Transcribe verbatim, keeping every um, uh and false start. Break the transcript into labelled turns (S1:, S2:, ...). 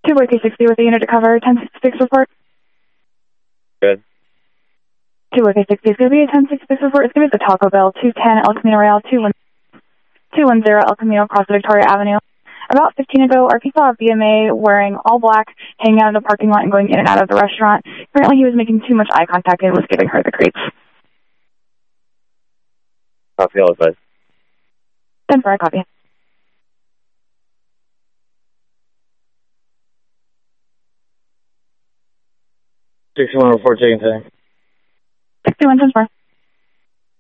S1: two Boise sixty with a unit to cover, ten sixty-six report.
S2: Good.
S1: two Boise sixty is going to be a ten sixty-six report. It's going to be the Taco Bell, two ten El Camino Real, two one zero El Camino across Victoria Avenue. About fifteen ago, our people at B M A wearing all black, hanging out in the parking lot and going in and out of the restaurant. Apparently he was making too much eye contact and was giving her the creeps.
S2: Copy all advice.
S1: ten four, I copy.
S2: sixty-one report taken today.
S1: sixty-one, ten four.